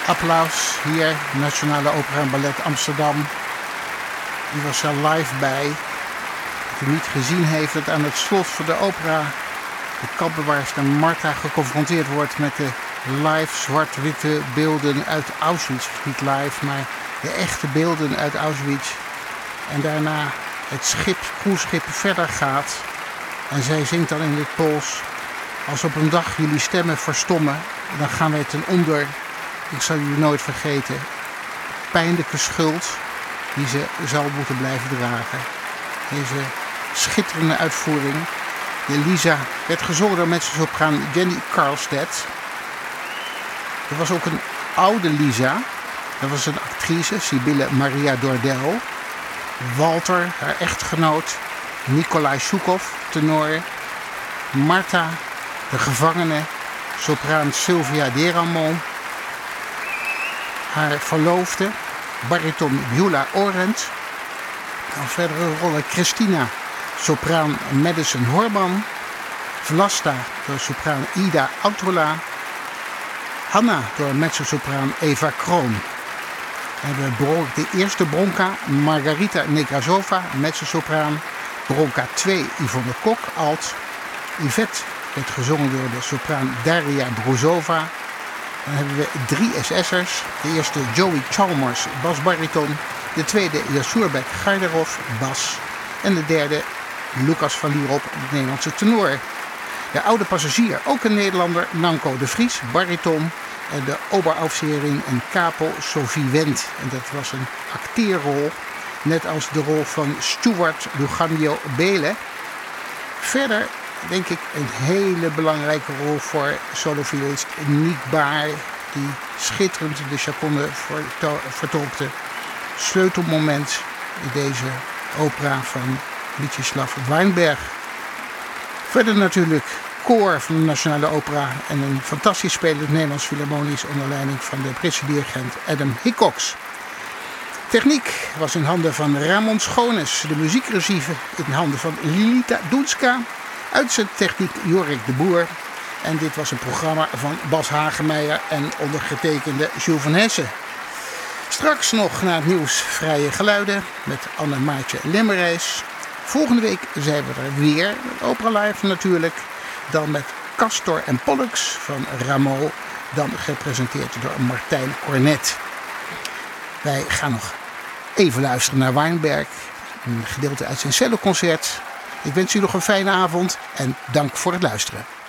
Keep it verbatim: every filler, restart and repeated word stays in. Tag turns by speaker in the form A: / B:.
A: Applaus hier, Nationale Opera en Ballet Amsterdam. U was er live bij. Wat u niet gezien heeft, dat aan het slot van de opera de kampbewaarster Marta geconfronteerd wordt met de live zwart-witte beelden uit Auschwitz. Niet live, maar de echte beelden uit Auschwitz. En daarna het schip, cruiseschip verder gaat. En zij zingt dan in het Pools: als op een dag jullie stemmen verstommen, dan gaan wij ten onder. Ik zal jullie nooit vergeten. Pijnlijke schuld die ze zal moeten blijven dragen. Deze schitterende uitvoering. De Lisa werd gezongen door mezzosopraan Jenny Karlstedt. Er was ook een oude Lisa. Dat was een actrice, Sibylle Maria Dordel. Walter, haar echtgenoot, Nikolai Shukov, tenor. Marta, de gevangene, sopraan Sylvia Deramont. Haar verloofde, bariton Beulah Arendt. Dan verdere rollen Christina, sopraan Madison Horban. Vlasta door sopraan Ida Autola. Hanna door mezzosopraan Eva Kroon. En we de eerste bronca Margarita Nekrasova, mezzosopraan. Bronca twee Yvonne Kok, alt. Yvette werd gezongen door de sopraan Daria Bruzova. Dan hebben we drie S S'ers. De eerste Joey Chalmers, basbariton. De tweede Jasurbek Gaidarov, bas. En de derde Lucas van Lierop, de Nederlandse tenor. De oude passagier, ook een Nederlander, Nanko de Vries, bariton. En de oberaufseherin en capo Sophie Wendt. En dat was een acteerrol, net als de rol van Stuart Luganio Bele. Verder denk ik een hele belangrijke rol voor soloviolist Niek Baar, die schitterend de chaconde vertolkte. Sleutelmoment in deze opera van Witjeslav Weinberg. Verder natuurlijk koor van de Nationale Opera en een fantastisch spelend Nederlands Philharmonisch onder leiding van de Britse dirigent Adam Hickox. Techniek was in handen van Ramon Schoones, de muziekregie in handen van Lilita Doenska, uitzendtechniek Jorik de Boer. En dit was een programma van Bas Hagemeijer en ondergetekende Jules van Hessen. Straks nog naar het nieuws Vrije Geluiden met Anne Maartje Lemmerijs. Volgende week zijn we er weer, Opera Live natuurlijk. Dan met Castor en Pollux van Rameau, dan gepresenteerd door Martijn Cornet. Wij gaan nog even luisteren naar Weinberg, een gedeelte uit zijn celloconcert. Ik wens u nog een fijne avond en dank voor het luisteren.